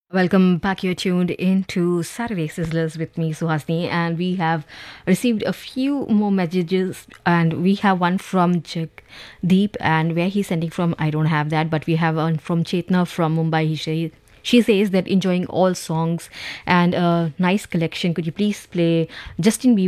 Welcome back. You're tuned into Saturday Sizzlers with me, Suhasini, and we have received a few more messages. And we have one from Deep, and where he's sending from, I don't have that, but we have one from Chetna from Mumbai. She says that enjoying all songs and a nice collection. Could you please play Justin Bieber?